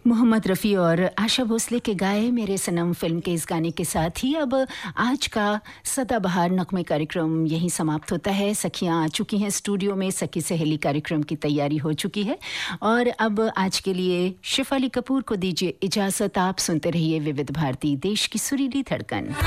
मोहम्मद रफ़ी और आशा भोसले के गाए मेरे सनम फ़िल्म के इस गाने के साथ ही अब आज का सदाबहार नगमे कार्यक्रम यहीं समाप्त होता है। सखियाँ आ चुकी हैं स्टूडियो में, सखी सहेली कार्यक्रम की तैयारी हो चुकी है और अब आज के लिए शिफाली कपूर को दीजिए इजाज़त। आप सुनते रहिए विविध भारती, देश की सुरीली धड़कन।